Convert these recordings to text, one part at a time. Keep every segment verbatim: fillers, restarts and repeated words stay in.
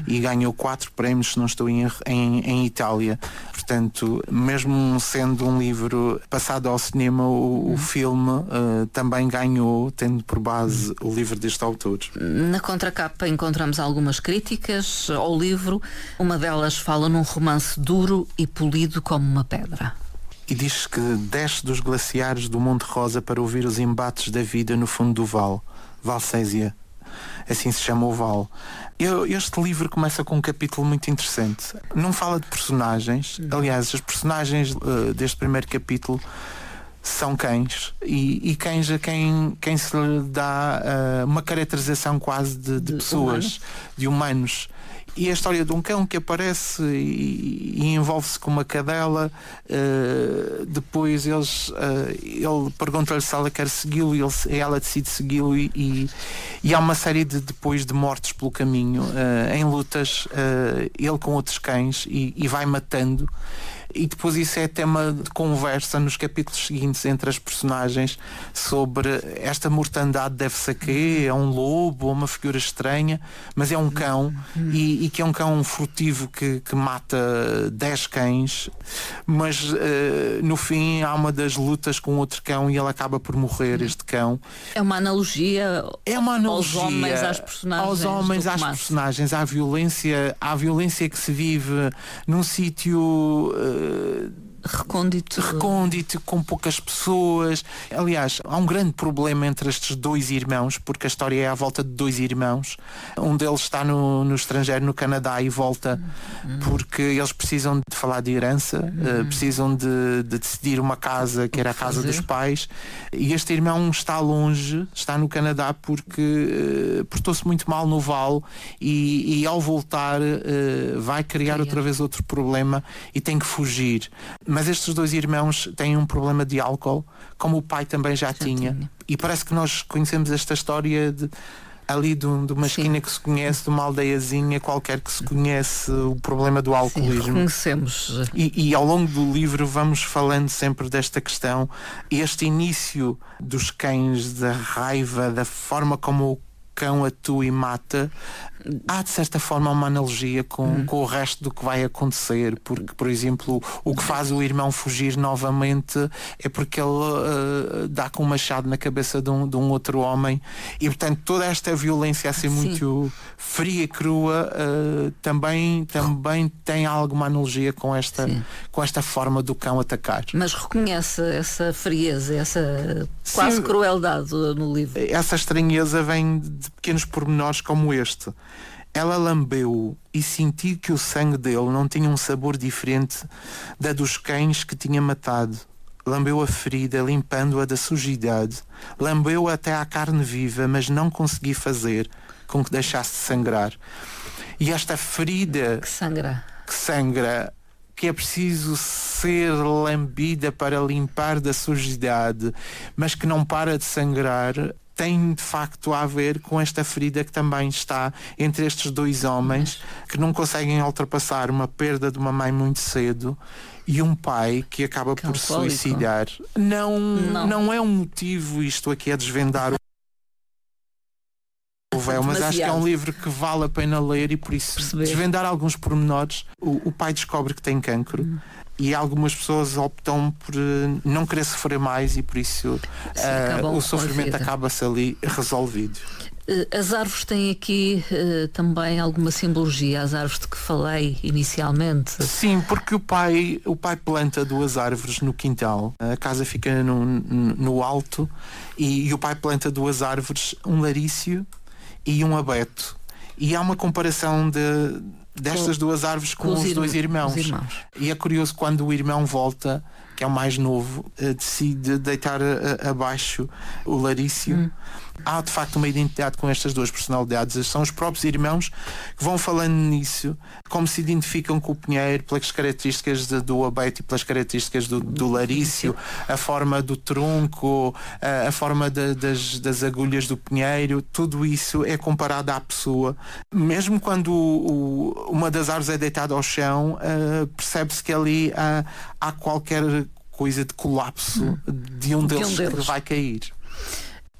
e ganhou quatro prémios, se não estou em, em, em Itália. Portanto, mesmo sendo um livro passado ao cinema, o, o filme uh, também ganhou, tendo por base o livro deste autor. Na contracapa encontramos algumas críticas ao livro. Uma delas fala num romance duro e polido como uma pedra. E diz que desce dos glaciares do Monte Rosa para ouvir os embates da vida no fundo do vale. Valsésia. Assim se chama o vale. Eu, este livro começa com um capítulo muito interessante. Não fala de personagens. Aliás, os personagens uh, deste primeiro capítulo são cães. E, e cães a quem, quem se lhe dá uh, uma caracterização quase de, de, de pessoas, humanos. de humanos. E a história de um cão que aparece e, e envolve-se com uma cadela. Uh, depois eles, uh, ele pergunta-lhe se ela quer segui-lo e ele, ela decide segui-lo. E, e, e há uma série de, depois de mortes pelo caminho, uh, em lutas, uh, ele com outros cães, e, e vai matando. E depois isso é tema de conversa nos capítulos seguintes entre as personagens sobre esta mortandade. Deve-se a quê? É um lobo ou uma figura estranha, mas é um cão, e, e que é um cão furtivo que, que mata dez cães, mas uh, no fim há uma das lutas com outro cão e ele acaba por morrer, este cão. É uma analogia, é uma analogia aos homens, às personagens. Aos homens, às personagens, à violência, à violência que se vive num sítio uh, recôndito. recôndito, com poucas pessoas. Aliás, há um grande problema entre estes dois irmãos, porque a história é à volta de dois irmãos. Um deles está no, no estrangeiro, no Canadá, e volta uhum. porque eles precisam de falar de herança, uhum. uh, precisam de, de decidir uma casa que era a casa dos pais, e este irmão está longe, está no Canadá porque uh, portou-se muito mal no vale, e, e ao voltar uh, vai criar outra vez outro problema e tem que fugir. Mas estes dois irmãos têm um problema de álcool, como o pai também já, já tinha. tinha. E parece que nós conhecemos esta história de, ali de, de uma esquina Sim. que se conhece, de uma aldeiazinha qualquer que se conhece o problema do alcoolismo. Sim, conhecemos. E, e ao longo do livro vamos falando sempre desta questão. Este início dos cães, da raiva, da forma como o cão atua e mata, há de certa forma uma analogia com, hum. com o resto do que vai acontecer, porque, por exemplo, o que faz o irmão fugir novamente é porque ele uh, dá com um machado na cabeça de um, de um outro homem, e portanto toda esta violência assim Sim. muito fria e crua uh, também, também tem alguma analogia com esta, com esta forma do cão atacar. Mas reconhece essa frieza, essa quase Sim. crueldade no livro? Essa estranheza vem de pequenos pormenores como este. Ela lambeu e senti que o sangue dele não tinha um sabor diferente da dos cães que tinha matado. Lambeu a ferida, limpando-a da sujidade. Lambeu até à carne viva, mas não consegui fazer com que deixasse de sangrar. E esta ferida que sangra, que sangra, que é preciso ser lambida para limpar da sujidade, mas que não para de sangrar, tem de facto a ver com esta ferida que também está entre estes dois homens que não conseguem ultrapassar uma perda de uma mãe muito cedo e um pai que acaba que por se suicidar. Não, não. não é um motivo isto aqui a desvendar o véu, mas acho que é um livro que vale a pena ler, e por isso Perceber. desvendar alguns pormenores. O, o pai descobre que tem cancro. Hum. E algumas pessoas optam por uh, não querer sofrer mais, e por isso Sim, uh, o sofrimento acaba-se ali resolvido. As árvores têm aqui uh, também alguma simbologia, as árvores de que falei inicialmente? Sim, porque o pai, o pai planta duas árvores no quintal. A casa fica no, no alto, e, e o pai planta duas árvores, um larício e um abeto. E há uma comparação de destas duas árvores com, com os, os dois irmãos. Os irmãos. E é curioso quando o irmão volta, que é o mais novo, decide deitar a, a, abaixo o larício. Hum. Há de facto uma identidade com estas duas personalidades. São os próprios irmãos que vão falando nisso, como se identificam com o pinheiro pelas características de, do abeto e pelas características do, do larício, a forma do tronco, a, a forma de, das, das agulhas do pinheiro. Tudo isso é comparado à pessoa. Mesmo quando o, o, uma das árvores é deitada ao chão, uh, percebe-se que ali há, há qualquer coisa de colapso hum. de um deles, de um deles que vai cair.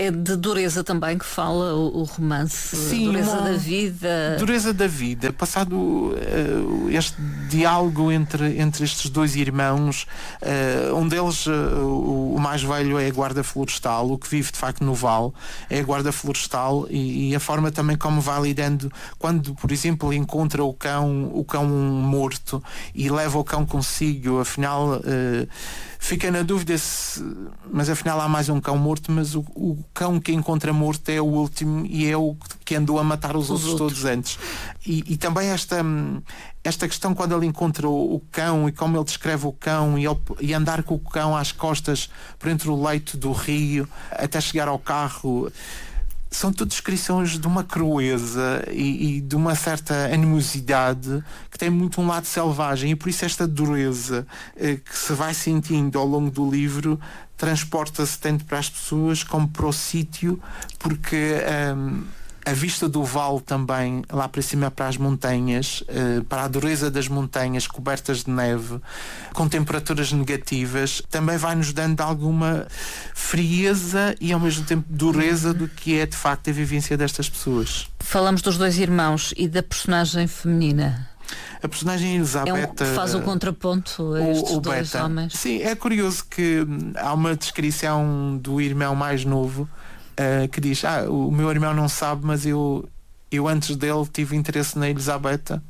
É de dureza também que fala o, o romance. Sim, dureza uma... da vida. Dureza da vida. Passado uh, este diálogo entre, entre estes dois irmãos, uh, um deles, uh, o, o mais velho, é a guarda florestal, o que vive de facto no vale, é a guarda florestal, e, e a forma também como vai lidando, quando, por exemplo, encontra o cão, o cão morto e leva o cão consigo, afinal uh, fica na dúvida se, mas afinal há mais um cão morto, mas o, o cão que encontra morto é o último e é o que andou a matar os, os outros, outros todos antes. E, e também esta, esta questão, quando ele encontra o, o cão e como ele descreve o cão e, ele, e andar com o cão às costas por entre o leito do rio até chegar ao carro, são tudo descrições de uma crueza e, e de uma certa animosidade que tem muito um lado selvagem, e por isso esta dureza eh, que se vai sentindo ao longo do livro transporta-se tanto para as pessoas como para o sítio, porque um, a vista do vale também, lá para cima para as montanhas, uh, para a dureza das montanhas cobertas de neve, com temperaturas negativas, também vai nos dando alguma frieza e ao mesmo tempo dureza do que é de facto a vivência destas pessoas. Falamos dos dois irmãos e da personagem feminina. A personagem Elizabeth é um, faz o contraponto a estes o, o dois Beta. homens. Sim, é curioso que há uma descrição do irmão mais novo uh, que diz, ah, o meu irmão não sabe, mas eu, eu antes dele tive interesse na Elizabeth.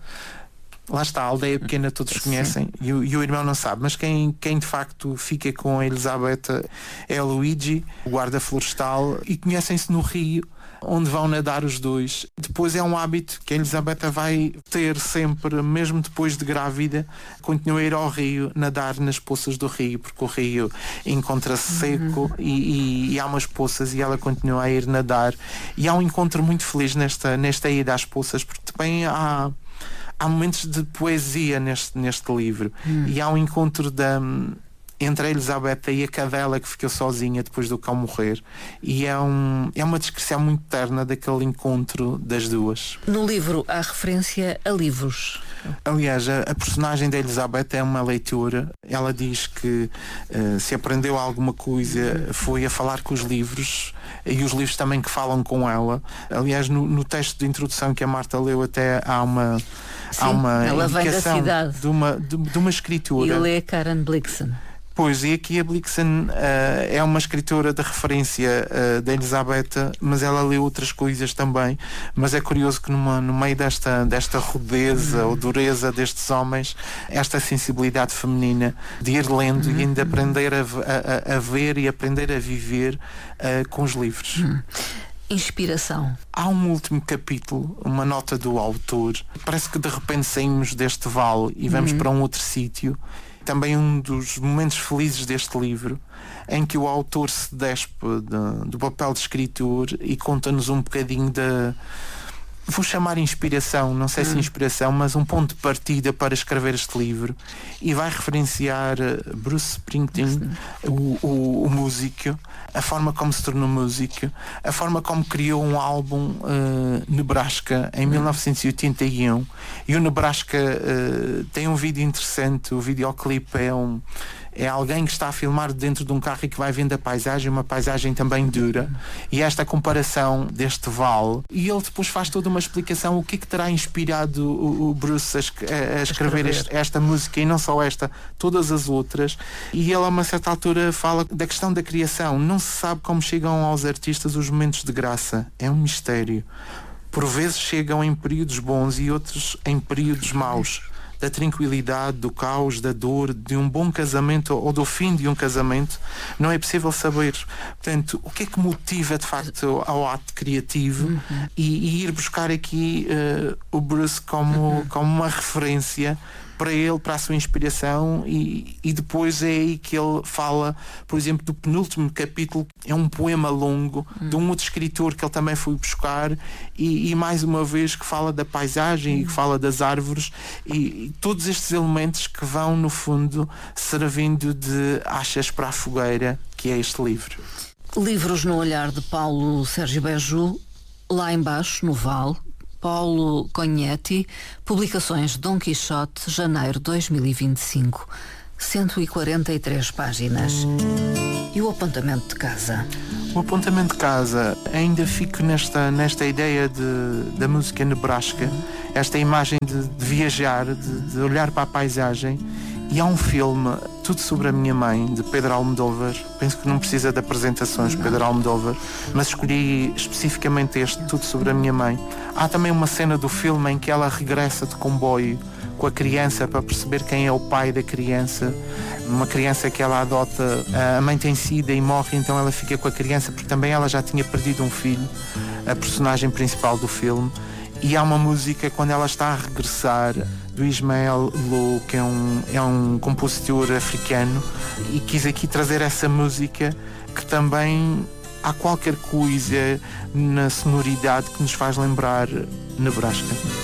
Lá está, a aldeia pequena todos conhecem e o, e o irmão não sabe, mas quem, quem de facto fica com a Elizabeth é o Luigi, o guarda florestal, e conhecem-se no rio, onde vão nadar os dois. Depois é um hábito que a Elizabeth vai ter sempre, mesmo depois de grávida, continua a ir ao rio, nadar nas poças do rio, porque o rio encontra-se seco uhum. e, e, e há umas poças e ela continua a ir nadar. E há um encontro muito feliz nesta, nesta ida às poças, porque também há, há momentos de poesia neste, neste livro. Uhum. E há um encontro da... entre a Elizabeth e a cadela que ficou sozinha depois do cão morrer, e é, um, é uma descrição muito terna daquele encontro das duas. No livro há referência a livros. Aliás, a, a personagem da Elizabeth é uma leitora. Ela diz que uh, se aprendeu alguma coisa foi a falar com os livros, e os livros também que falam com ela. Aliás, no, no texto de introdução que a Marta leu até há uma Sim, há uma ela vem da cidade. De uma, de, de uma escritora. E lê Karen Blixen. Pois, e aqui a Blixen uh, é uma escritora de referência uh, da Elizabeth, mas ela lê outras coisas também. Mas é curioso que numa, no meio desta, desta rudeza ou dureza destes homens, esta sensibilidade feminina de ir lendo uhum. e ainda aprender a, a, a ver e aprender a viver uh, com os livros. Uhum. Inspiração. Há um último capítulo, uma nota do autor. Parece que de repente saímos deste vale e vamos uhum. para um outro sítio. Também um dos momentos felizes deste livro, em que o autor se despe de, do papel de escritor e conta-nos um bocadinho da, vou chamar inspiração, não sei hum. se inspiração, mas um ponto de partida para escrever este livro, e vai referenciar Bruce Springsteen, o, o, o músico, a forma como se tornou músico, a forma como criou um álbum uh, Nebraska em mil novecentos e oitenta e um, e o Nebraska uh, tem um vídeo interessante. O videoclipe é um é alguém que está a filmar dentro de um carro e que vai vendo a paisagem, uma paisagem também dura, e esta comparação deste vale, e ele depois faz toda uma explicação o que é que terá inspirado o, o Bruce a, a, a escrever este, esta música, e não só esta, todas as outras. E ele a uma certa altura fala da questão da criação. Não se sabe como chegam aos artistas os momentos de graça, é um mistério. Por vezes chegam em períodos bons e outros em períodos maus, da tranquilidade, do caos, da dor, de um bom casamento ou do fim de um casamento. Não é possível saber. Portanto, o que é que motiva de facto ao ato criativo, uhum. e, e ir buscar aqui uh, o Bruce como, uhum. como uma referência para ele, para a sua inspiração, e, e depois é aí que ele fala, por exemplo, do penúltimo capítulo. É um poema longo hum. de um outro escritor que ele também foi buscar, e, e mais uma vez que fala da paisagem hum. e que fala das árvores, e, e todos estes elementos que vão no fundo servindo de achas para a fogueira, que é este livro. Livros no olhar de Paulo Sérgio Beju. Lá embaixo, no Vale, Paulo Cognetti, publicações Dom Quixote, janeiro de dois mil e vinte e cinco, cento e quarenta e três páginas. E o apontamento de casa? O apontamento de casa, ainda fico nesta, nesta ideia de, da música Nebraska, esta imagem de, de viajar, de, de olhar para a paisagem. E há um filme, Tudo Sobre a Minha Mãe, de Pedro Almodóvar. Penso que não precisa de apresentações, não. Pedro Almodóvar, mas escolhi especificamente este, Tudo Sobre a Minha Mãe. Há também uma cena do filme em que ela regressa de comboio com a criança para perceber quem é o pai da criança. Uma criança que ela adota, a mãe tem sida e morre, então ela fica com a criança porque também ela já tinha perdido um filho, a personagem principal do filme. E há uma música quando ela está a regressar do Ismael Lo, que é um, é um compositor africano, e quis aqui trazer essa música que também há qualquer coisa na sonoridade que nos faz lembrar Nebraska.